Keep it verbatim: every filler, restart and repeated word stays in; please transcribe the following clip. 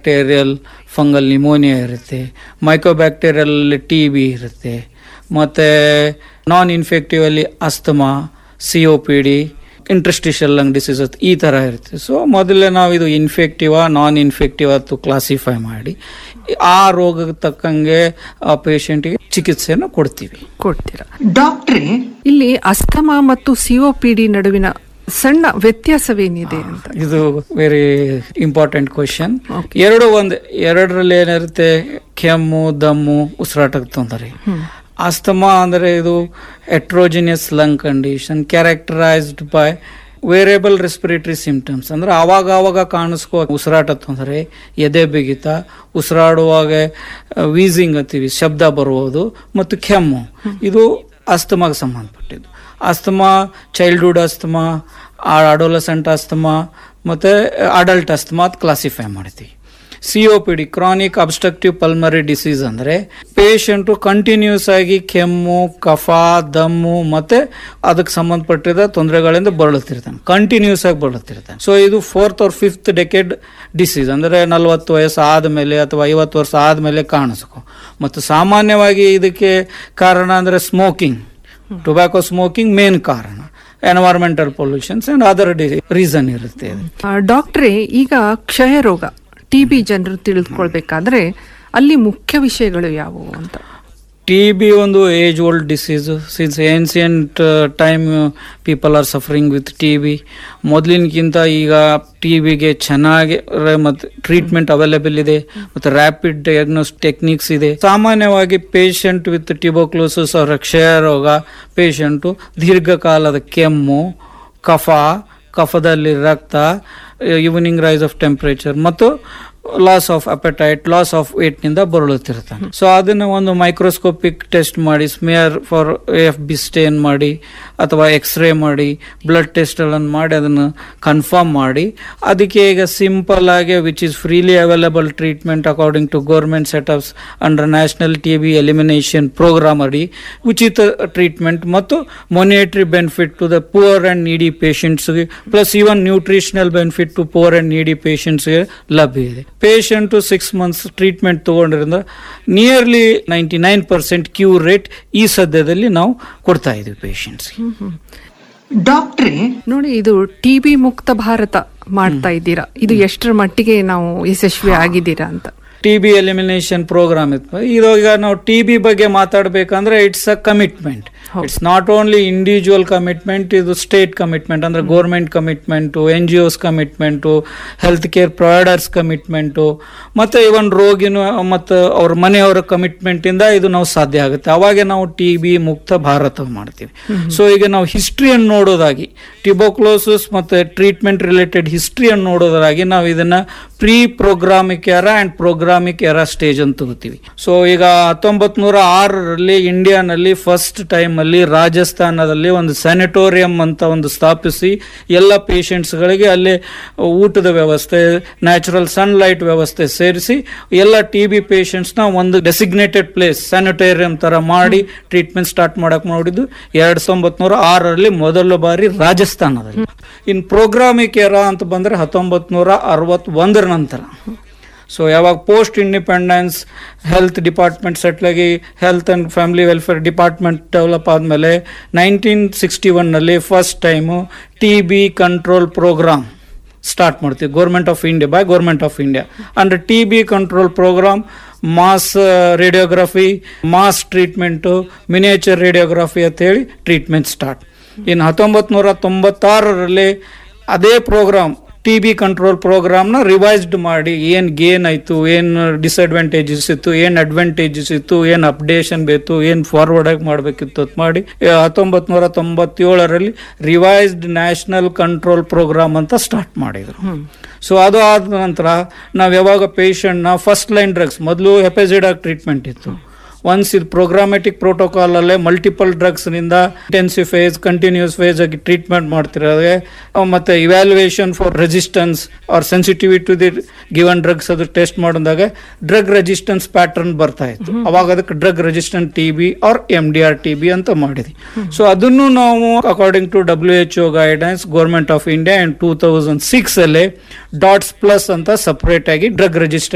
Bacterial fungal pneumonia ಇರುತ್ತೆ, ಮೈಕ್ರೋಬ್ಯಾಕ್ಟೀರಿಯಲ್ T B ಇರುತ್ತೆ, ಮತ್ತು ನಾನ್ ಇನ್ಫೆಕ್ಟಿವ್ ಅಲ್ಲಿ asthma, C O P D, ಇಂಟ್ರಸ್ಟಿಷಿಯಲ್ lung diseases ಈ ಥರ ಇರುತ್ತೆ. ಸೊ ಮೊದಲೇ ನಾವು ಇದು ಇನ್ಫೆಕ್ಟಿವಾ ನಾನ್ ಇನ್ಫೆಕ್ಟಿವ್ ಅಂತ ಕ್ಲಾಸಿಫೈ ಮಾಡಿ ಆ ರೋಗಕ್ಕೆ ತಕ್ಕಂಗೆ ಆ ಪೇಷಂಟ್ಗೆ ಚಿಕಿತ್ಸೆಯನ್ನು ಕೊಡ್ತೀವಿ ಕೊಡ್ತೀರಾ ಡಾಕ್ಟ್ರೇ? ಇಲ್ಲಿ ಅಸ್ತಮಾ ಮತ್ತು ಸಿಒಪಿಡಿ ನಡುವಿನ ಸಣ್ಣ ವ್ಯತ್ಯಾಸವೇನಿದೆ ಅಂತ? ಇದು ವೆರಿ ಇಂಪಾರ್ಟೆಂಟ್ ಕ್ವಶನ್. ಎರಡು ಒಂದು ಎರಡರಲ್ಲಿ ಏನಿರುತ್ತೆ, ಕೆಮ್ಮು, ದಮ್ಮು, ಉಸಿರಾಟಕ್ಕೆ ತೊಂದರೆ. ಅಸ್ತಮಾ ಅಂದರೆ ಇದು heterogeneous lung condition characterised by variable respiratory symptoms. ಅಂದ್ರೆ ಆವಾಗ ಆವಾಗ ಕಾಣಿಸ್ಕೋ ಉಸಿರಾಟ ತೊಂದರೆ, ಎದೆ ಬಿಗಿತ, ಉಸಿರಾಡುವಾಗ ವೀಸಿಂಗ್ ಅಂತೀವಿ, ಶಬ್ದ ಬರುವುದು, ಮತ್ತು ಕೆಮ್ಮು. ಇದು ಅಸ್ತಮಾಗೆ ಸಂಬಂಧಪಟ್ಟಿದ್ದು. Asthma childhood asthma, adolescent asthma ಮತ್ತು ಅಡಲ್ಟ್ ಅಸ್ತಮಾ ಅಂತ ಕ್ಲಾಸಿಫೈ ಮಾಡ್ತೀವಿ. C O P D chronic obstructive pulmonary disease ಅಂದರೆ ಪೇಷಂಟು ಕಂಟಿನ್ಯೂಸ್ ಆಗಿ ಕೆಮ್ಮು, ಕಫ, ದಮ್ಮು ಮತ್ತೆ ಅದಕ್ಕೆ ಸಂಬಂಧಪಟ್ಟಿದ ತೊಂದರೆಗಳಿಂದ ಬಳಲುತ್ತಿರ್ತಾನೆ, ಕಂಟಿನ್ಯೂಸ್ ಆಗಿ ಬಳಲುತ್ತಿರ್ತಾನೆ. ಸೊ ಇದು fourth R fifth decade disease, ಅಂದರೆ ನಲವತ್ತು ವಯಸ್ಸು ಆದಮೇಲೆ ಅಥವಾ ಐವತ್ತು ವರ್ಷ ಆದಮೇಲೆ ಕಾಣಿಸ್ಕೊ. ಮತ್ತು ಸಾಮಾನ್ಯವಾಗಿ ಇದಕ್ಕೆ ಕಾರಣ ಅಂದರೆ ಸ್ಮೋಕಿಂಗ್, ಟೊಬ್ಯಾಕೋ ಸ್ಮೋಕಿಂಗ್ ಮೇನ್ ಕಾರಣ, environmental pollutions and other reason ಇರುತ್ತೆ. ಡಾಕ್ಟ್ರೇ, ಈಗ ಕ್ಷಯ ರೋಗ ಟಿ ಬಿ ಜನರು ತಿಳಿದುಕೊಳ್ಬೇಕಾದ್ರೆ ಅಲ್ಲಿ ಮುಖ್ಯ ವಿಷಯಗಳು ಯಾವುವು ಅಂತ? ಟಿ ಬಿ ಒಂದು age old disease. Since ancient time people are suffering with T B. ಮೊದಲಿನಕ್ಕಿಂತ ಈಗ ಟಿ ಬಿಗೆ ಚೆನ್ನಾಗಿ ಮತ್ತು ಟ್ರೀಟ್ಮೆಂಟ್ ಅವೈಲೇಬಲ್ ಇದೆ, ಮತ್ತು ರ್ಯಾಪಿಡ್ ಡಯಾಗ್ನೋಸ್ ಟೆಕ್ನಿಕ್ಸ್ ಇದೆ. ಸಾಮಾನ್ಯವಾಗಿ ಪೇಷಂಟ್ ವಿತ್ ಟ್ಯೂಬರ್ಕ್ಲೋಸಿಸ್ ಅವರ ಕ್ಷಯ ರೋಗ ಪೇಷಂಟು ದೀರ್ಘಕಾಲದ ಕೆಮ್ಮು, ಕಫ, ಕಫದಲ್ಲಿ ರಕ್ತ, ಈವ್ನಿಂಗ್ ರೈಸ್ ಆಫ್ ಟೆಂಪರೇಚರ್ ಮತ್ತು loss of appetite, loss of wait ನಿಂದ ಬರಳುತ್ತಿರ್ತಾನೆ. ಸೊ ಅದನ್ನ ಒಂದು ಮೈಕ್ರೋಸ್ಕೋಪಿಕ್ ಟೆಸ್ಟ್ ಮಾಡಿ, smear for F B stain ಮಾಡಿ ಅಥವಾ ಎಕ್ಸ್ರೇ ಮಾಡಿ, ಬ್ಲಡ್ ಟೆಸ್ಟ್ ಗಳನ್ನು ಮಾಡಿ ಅದನ್ನು ಕನ್ಫರ್ಮ್ ಮಾಡಿ, ಅದಕ್ಕೆ ಈಗ ಸಿಂಪಲ್ ಆಗಿ which is freely available treatment according to government setups under national T B elimination program ಅಡಿ ಉಚಿತ ಟ್ರೀಟ್ಮೆಂಟ್ ಮತ್ತು monetary benefit to the poor and ನೀಡಿ ಪೇಷಂಟ್ಸ್ಗೆ, plus even nutritional benefit to poor and ನೀಡಿ ಪೇಷಂಟ್ಸ್ಗೆ ಲಭ್ಯ ಇದೆ. Patient six months treatment ತಗೊಂಡ್ರಿಂದ nearly ninety nine percent cure rate ಈ ಸದ್ಯದಲ್ಲಿ ನಾವು ಕೊಡ್ತಾ ಇದೀವಿ ಪೇಷಂಟ್ಸ್ಗೆ. ಡಾಕ್ಟ್ರೇ, ನೋಡಿ, ಇದು ಟಿ ಬಿ ಮುಕ್ತ ಭಾರತ ಮಾಡ್ತಾ ಇದ್ದೀರಾ, ಇದು ಎಷ್ಟರ ಮಟ್ಟಿಗೆ ನಾವು ಯಶಸ್ವಿ ಆಗಿದ್ದೀರಾ ಅಂತ? ಟಿ ಬಿ ಎಲಿಮಿನೇಷನ್ ಪ್ರೋಗ್ರಾಮ್ ಇತ್ತು. ಈಗ ನಾವು ಟಿ ಬಿ ಬಗ್ಗೆ ಮಾತಾಡಬೇಕಂದ್ರೆ it's a commitment. It's not only individual commitment, ಇದು ಸ್ಟೇಟ್ ಕಮಿಟ್ಮೆಂಟ್, ಅಂದ್ರೆ ಗೌರ್ಮೆಂಟ್ ಕಮಿಟ್ಮೆಂಟು, ಎನ್ ಜಿ ಒಸ್ commitment, health care providers commitment, ಮತ್ತು ಇವನ್ ರೋಗಿನ ಮತ್ತು ಅವ್ರ ಮನೆಯವರ ಕಮಿಟ್ಮೆಂಟ್ ಇಂದ ಇದು ನಾವು ಸಾಧ್ಯ ಆಗುತ್ತೆ. ಅವಾಗೆ ನಾವು ಟಿ ಬಿ ಮುಕ್ತ ಭಾರತ ಮಾಡ್ತೀವಿ. ಸೊ ಈಗ ನಾವು ಹಿಸ್ಟ್ರಿಯನ್ನು ನೋಡೋದಾಗಿ, ಟ್ಯೂಬರ್ಕ್ಲೋಸಿಸ್ ಮತ್ತು ಟ್ರೀಟ್ಮೆಂಟ್ ರಿಲೇಟೆಡ್ ಹಿಸ್ಟ್ರಿಯನ್ನು ನೋಡೋದಾಗಿ ನಾವು ಇದನ್ನ pre ಪ್ರೋಗ್ರಾಮಿಕ್ era and ಪ್ರೋಗ್ರಾಮಿಕ್ era stage ಅಂತ ತಗೋತೀವಿ. ಸೊ ಈಗ ಹತ್ತೊಂಬತ್ ನೂರ ಆರರಲ್ಲಿ ಇಂಡಿಯಾನಲ್ಲಿ ಫಸ್ಟ್ ಟೈಮ್ ಅಲ್ಲಿ ರಾಜಸ್ಥಾನದಲ್ಲಿ ಒಂದು ಸ್ಯಾನಿಟೋರಿಯಂ ಅಂತ ಒಂದು ಸ್ಥಾಪಿಸಿ ಎಲ್ಲ ಪೇಷಂಟ್ಸ್ಗಳಿಗೆ ಅಲ್ಲಿ ಊಟದ ವ್ಯವಸ್ಥೆ, ನ್ಯಾಚುರಲ್ ಸನ್ಲೈಟ್ ವ್ಯವಸ್ಥೆ ಸೇರಿಸಿ ಎಲ್ಲ ಟಿ ಬಿ ಪೇಷಂಟ್ಸ್ನ ಒಂದು ಡೆಸಿಗ್ನೇಟೆಡ್ ಪ್ಲೇಸ್ ಸ್ಯಾನಿಟೋರಿಯಂ ತರ ಮಾಡಿ ಟ್ರೀಟ್ಮೆಂಟ್ ಸ್ಟಾರ್ಟ್ ಮಾಡಕ್ ನೋಡಿದ್ದು ಎರಡ್ ಸಾವಿರದ ನೂರ ಆರರಲ್ಲಿ ಮೊದಲ ಬಾರಿ ರಾಜಸ್ಥಾನದಲ್ಲಿ. ಇನ್ ಪ್ರೋಗ್ರಾಮಿಕ್ ಎರಾ ಅಂತ ಬಂದ್ರೆ ಹತ್ತೊಂಬತ್ ನೂರ ಅರವತ್ ಒಂದರ ನಂತರ. ಸೊ ಯಾವಾಗ post independence health department settle ಆಗಿ health and family welfare department develop ಆದಮೇಲೆ ನೈನ್ಟೀನ್ ಸಿಕ್ಸ್ಟಿ ಒನ್ನಲ್ಲಿ first time T B control programme start ಮಾಡ್ತೀವಿ, government of India by government of India. Under T B control programme mass radiography, mass treatment, miniature radiography ಅಂತ ಹೇಳಿ treatment start. ಇನ್ನು ಹತ್ತೊಂಬತ್ ನೂರ ತೊಂಬತ್ತಾರರಲ್ಲಿ ಅದೇ program T B control ಪ್ರೋಗ್ರಾಮ್ನ revised ಮಾಡಿ ಏನು gain ಆಯಿತು, ಏನು ಡಿಸ್ಅಡ್ವಾಂಟೇಜಸ್ ಇತ್ತು, ಏನು ಅಡ್ವಾಂಟೇಜಸ್ ಇತ್ತು, ಏನು ಅಪ್ಡೇಷನ್ ಬೇಕು, ಏನು ಫಾರ್ವರ್ಡ್ ಆಗಿ ಮಾಡಬೇಕಿತ್ತು ಅಂತ ಮಾಡಿ ಹತ್ತೊಂಬತ್ ನೂರ ತೊಂಬತ್ತೇಳರಲ್ಲಿ ರಿವೈಸ್ಡ್ ನ್ಯಾಷನಲ್ ಕಂಟ್ರೋಲ್ ಪ್ರೋಗ್ರಾಮ್ ಅಂತ ಸ್ಟಾರ್ಟ್ ಮಾಡಿದರು. ಸೊ ಅದು ಆದ ನಂತರ ನಾವು ಯಾವಾಗ ಪೇಷಂಟ್ನ ಫಸ್ಟ್ ಲೈನ್ ಡ್ರಗ್ಸ್, ಮೊದಲು ಹೆಪೆಜಿಡಾಗ್ ಟ್ರೀಟ್ಮೆಂಟ್ ಇತ್ತು. ಒನ್ಸ್ ಇದು ಪ್ರೋಗ್ರಾಮೆಟಿಕ್ ಪ್ರೋಟೋಕಾಲ್ ಅಲ್ಲೇ ಮಲ್ಟಿಪಲ್ ಡ್ರಗ್ಸ್ ನಿಂದ ಇಂಟೆನ್ಸಿವ್ ಫೇಸ್, ಕಂಟಿನ್ಯೂಸ್ ಫೇಸ್ ಆಗಿ ಟ್ರೀಟ್ಮೆಂಟ್ ಮಾಡ್ತಿರೋದೇ, ಮತ್ತೆ evaluation for resistance R sensitivity to the given drugs ಅದು ಟೆಸ್ಟ್ ಮಾಡಿದಾಗ ಡ್ರಗ್ ರೆಸಿಸ್ಟೆನ್ಸ್ ಪ್ಯಾಟರ್ನ್ ಬರ್ತಾ ಇತ್ತು. ಅವಾಗ ಅದಕ್ಕೆ drug resistant T B R M D R T B ಅಂತ ಮಾಡಿದ್ವಿ. ಸೊ ಅದನ್ನು ನಾವು according to W H O guidance government of India and two thousand six ಅಲ್ಲಿ ಡಾಟ್ಸ್ ಪ್ಲಸ್ ಅಂತ ಸಪರೇಟ್ ಆಗಿ ಡ್ರಗ್ ರೆಸಿಸ್ಟೆಂಟ್